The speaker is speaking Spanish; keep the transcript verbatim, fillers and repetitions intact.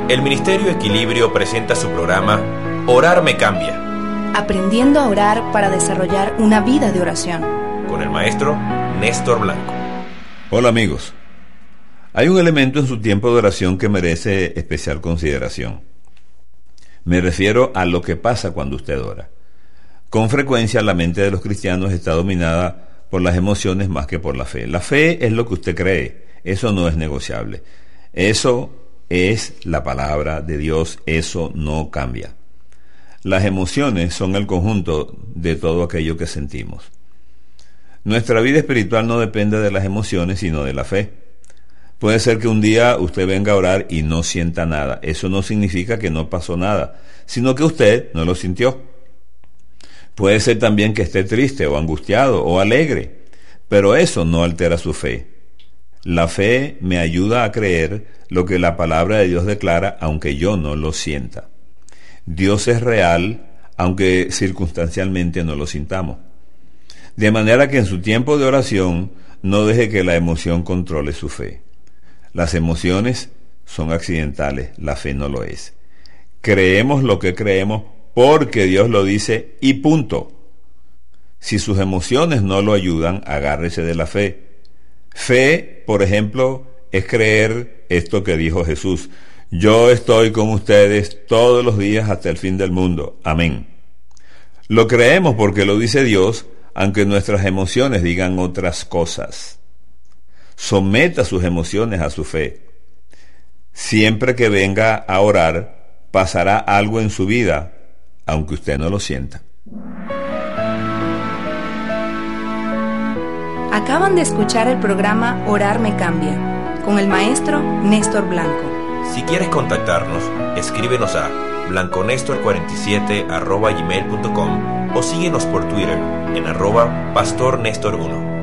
El Ministerio Equilibrio presenta su programa Orar me cambia. Aprendiendo a orar para desarrollar una vida de oración. Con el maestro Néstor Blanco. Hola amigos. Hay un elemento en su tiempo de oración que merece especial consideración. Me refiero a lo que pasa cuando usted ora. Con frecuencia la mente de los cristianos está dominada por las emociones más que por la fe. La fe es lo que usted cree, eso no es negociable. Eso es la palabra de Dios, eso no cambia. Las emociones son el conjunto de todo aquello que sentimos. Nuestra vida espiritual no depende de las emociones, sino de la fe. Puede ser que un día usted venga a orar y no sienta nada. Eso no significa que no pasó nada, sino que usted no lo sintió. Puede ser también que esté triste o angustiado o alegre, pero eso no altera su fe. La fe me ayuda a creer lo que la palabra de Dios declara, aunque yo no lo sienta. Dios es real, aunque circunstancialmente no lo sintamos. De manera que en su tiempo de oración no deje que la emoción controle su fe. Las emociones son accidentales, la fe no lo es. Creemos lo que creemos porque Dios lo dice y punto. Si sus emociones no lo ayudan, agárrese de la fe. Fe, por ejemplo, es creer esto que dijo Jesús: yo estoy con ustedes todos los días hasta el fin del mundo. Amén. Lo creemos porque lo dice Dios, aunque nuestras emociones digan otras cosas. Someta sus emociones a su fe. Siempre que venga a orar, pasará algo en su vida, aunque usted no lo sienta. Acaban de escuchar el programa Orar me cambia, con el maestro Néstor Blanco. Si quieres contactarnos, escríbenos a blanconestor cuarenta y siete arroba gmail punto com o síguenos por Twitter en arroba pastor Néstor uno.